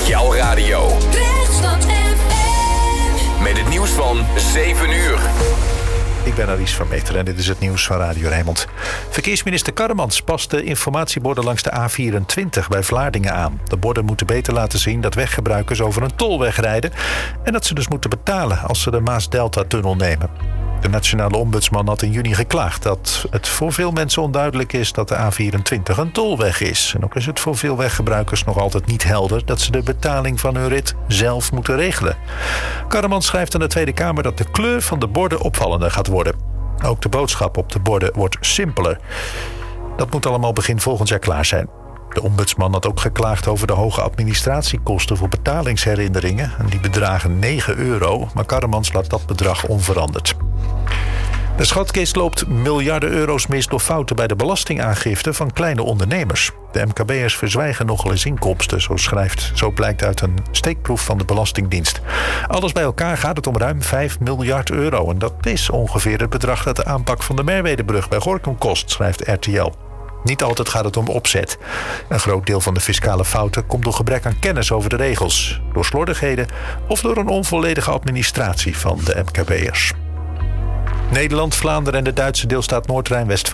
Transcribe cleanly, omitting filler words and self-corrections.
jouw radio. Rechtsstad FM. Met het nieuws van 7 uur. Ik ben Aries van Meteren en dit is het nieuws van Radio Rijnmond. Verkeersminister Karremans past de informatieborden langs de A24 bij Vlaardingen aan. De borden moeten beter laten zien dat weggebruikers over een tolweg rijden en dat ze dus moeten betalen als ze de Maas-Delta-tunnel nemen. De nationale ombudsman had in juni geklaagd dat het voor veel mensen onduidelijk is dat de A24 een tolweg is. En ook is het voor veel weggebruikers nog altijd niet helder dat ze de betaling van hun rit zelf moeten regelen. Karremans schrijft aan de Tweede Kamer dat de kleur van de borden opvallender gaat worden. Ook de boodschap op de borden wordt simpeler. Dat moet allemaal begin volgend jaar klaar zijn. De ombudsman had ook geklaagd over de hoge administratiekosten voor betalingsherinneringen. En die bedragen €9, maar Karremans laat dat bedrag onveranderd. De schatkist loopt miljarden euro's mis door fouten bij de belastingaangifte van kleine ondernemers. De MKB'ers verzwijgen nogal eens inkomsten, zo blijkt uit een steekproef van de Belastingdienst. Alles bij elkaar gaat het om ruim €5 miljard. En dat is ongeveer het bedrag dat de aanpak van de Merwedebrug bij Gorinchem kost, schrijft RTL. Niet altijd gaat het om opzet. Een groot deel van de fiscale fouten komt door gebrek aan kennis over de regels, door slordigheden of door een onvolledige administratie van de MKB'ers. Nederland, Vlaanderen en de Duitse deelstaat Noord-Rijn-Westfalen